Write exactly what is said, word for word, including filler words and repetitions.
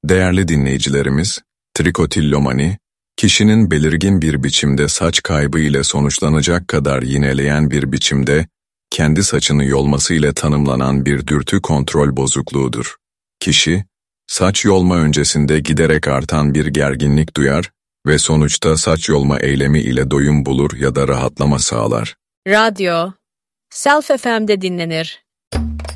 Değerli dinleyicilerimiz, trikotillomani, kişinin belirgin bir biçimde saç kaybı ile sonuçlanacak kadar yineleyen bir biçimde, kendi saçını yolması ile tanımlanan bir dürtü kontrol bozukluğudur. Kişi, saç yolma öncesinde giderek artan bir gerginlik duyar ve sonuçta saç yolma eylemi ile doyum bulur ya da rahatlama sağlar. Radyo, Self F M'de dinlenir.